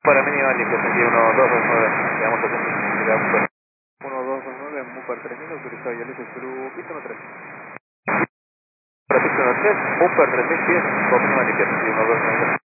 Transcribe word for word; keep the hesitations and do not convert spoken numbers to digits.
Para mínima limpieza, aquí uno dos dos nueve, quedamos atentos, quedamos uno dos dos nueve, Mupar tres mil, autorizado y Alicia Zulu, pista tres. Para pista tres, Mupar tres mil pies, con mínima limpieza, aquí uno dos nueve.